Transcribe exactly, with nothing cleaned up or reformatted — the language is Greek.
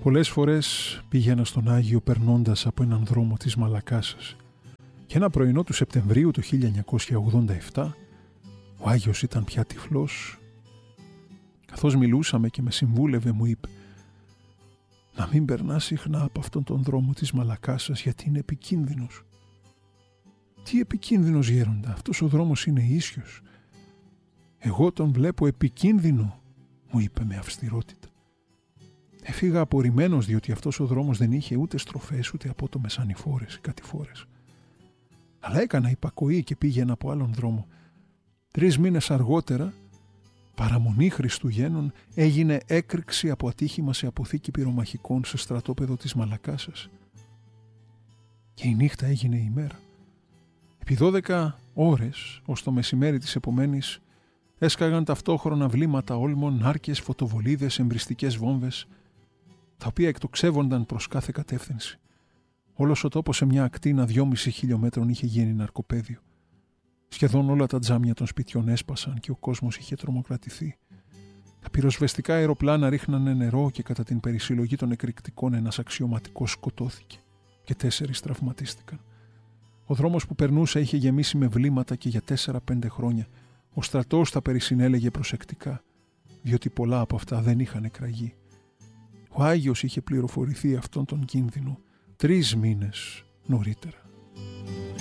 Πολλές φορές πήγαινα στον Άγιο περνώντας από έναν δρόμο της Μαλακάσας και ένα πρωινό του Σεπτεμβρίου του χίλια εννιακόσια ογδόντα επτά ο Άγιος ήταν πια τυφλός. Καθώς μιλούσαμε και με συμβούλευε μου είπε να μην περνά συχνά από αυτόν τον δρόμο της Μαλακάσας γιατί είναι επικίνδυνος. Τι επικίνδυνος, γέροντα, αυτός ο δρόμος είναι ίσιος. Εγώ τον βλέπω επικίνδυνο, μου είπε με αυστηρότητα. Έφυγα απορριμμένος διότι αυτός ο δρόμος δεν είχε ούτε στροφές ούτε απότομες ανηφόρες ή κατηφόρες. Αλλά έκανα υπακοή και πήγαινα από άλλον δρόμο. Τρεις μήνες αργότερα, παραμονή Χριστουγέννων, έγινε έκρηξη από ατύχημα σε αποθήκη πυρομαχικών σε στρατόπεδο της Μαλακάσας. Και η νύχτα έγινε η ημέρα. Επί δώδεκα ώρες, ως το μεσημέρι της επομένης, έσκαγαν ταυτόχρονα βλήματα όλμων, νάρκες, φωτοβολίδες, εμπριστικές βόμβες, τα οποία εκτοξεύονταν προς κάθε κατεύθυνση. Όλος ο τόπος σε μια ακτίνα δυόμισι χιλιόμετρων είχε γίνει ναρκοπαίδιο. Σχεδόν όλα τα τζάμια των σπιτιών έσπασαν και ο κόσμος είχε τρομοκρατηθεί. Τα πυροσβεστικά αεροπλάνα ρίχνανε νερό και κατά την περισυλλογή των εκρηκτικών ένας αξιωματικός σκοτώθηκε και τέσσερις τραυματίστηκαν. Ο δρόμος που περνούσε είχε γεμίσει με βλήματα και για τέσσερα πέντε χρόνια ο στρατός τα περισυνέλεγε προσεκτικά, διότι πολλά από αυτά δεν είχαν εκραγεί. Ο Άγιος είχε πληροφορηθεί αυτόν τον κίνδυνο τρεις μήνες νωρίτερα.